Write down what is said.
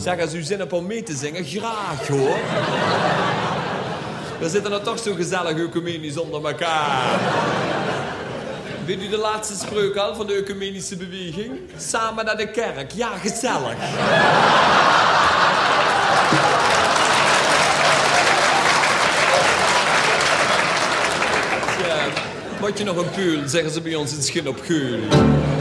Zeg, als u zin hebt om mee te zingen, graag hoor. We zitten er toch zo gezellig ecumenisch onder elkaar. Weet u de laatste spreuk al van de ecumenische beweging? Samen naar de kerk, ja, gezellig. Ja, moet je nog een puul, zeggen ze bij ons in Schin op Geul.